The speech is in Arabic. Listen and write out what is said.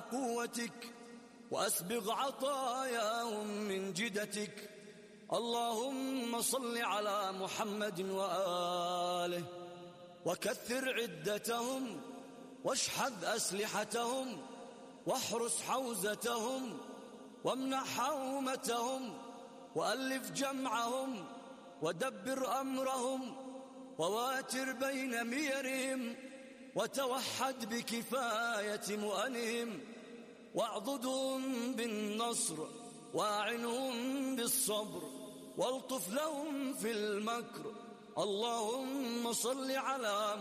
قوتك وأسبغ عطاياهم من جدتك. اللهم صل على محمد وآله وكثر عدتهم واشحذ أسلحتهم واحرس حوزتهم وامنع حومتهم وألف جمعهم ودبر أمرهم وواتر بين ميرهم وتوحد بكفاية مؤنهم واعضدهم بالنصر واعنهم بالصبر والطف لهم في المكر. اللهم صل على